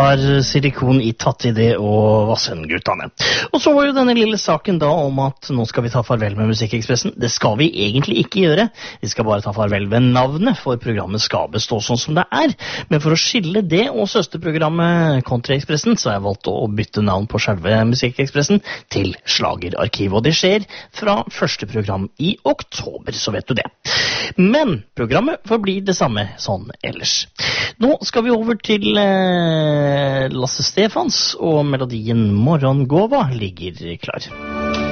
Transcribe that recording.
var Silikon i Tatt i det og Vassendguttene. Og så var jo denne lille saken da om at nå skal vi ta farvel med Musikkekspressen. Det skal vi egentlig ikke gjøre. Vi skal bare ta farvel ved navnet, for programmet skal bestå sånn som det er. Men for å skille det og søsterprogrammet Country-Ekspressen, så har jeg valgt å bytte navn på selve Musikkekspressen til Slagerarkivet. Og det skjer fra første program i oktober, så vet du det. Men programmet forblir det samme sånn ellers. Nå skal vi over til Lasse Stefans, og melodien Morgongåva ligger klar.